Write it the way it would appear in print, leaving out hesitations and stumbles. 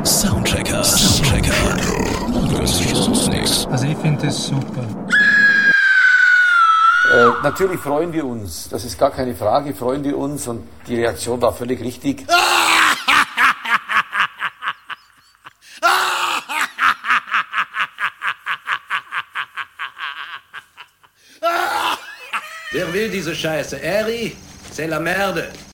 Soundchecker. Das ist uns nix. Also ich finde das super. Natürlich freuen wir uns, das ist gar keine Frage, freuen wir uns und die Reaktion war völlig richtig. Wer will diese Scheiße? Eri, c'est la merde.